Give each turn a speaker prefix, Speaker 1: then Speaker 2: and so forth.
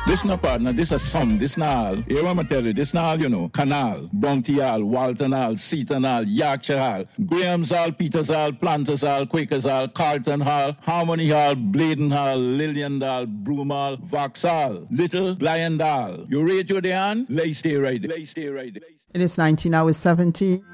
Speaker 1: This no partner, this a sum, this na all. Here I'm tell you, this na all, you know. Canal, Bounty Hall, Walton Hall, Seaton Hall, Yorkshire Hall, Graham's Hall, Peters Hall, Planters Hall, Quakers Hall, Carlton Hall, Harmony Hall, Bladen Hall, Lillian Hall, Broom Hall, Vauxhall, Little, Blind Hall. You rate your day on? Lay stay right.
Speaker 2: It is 19 hours 17.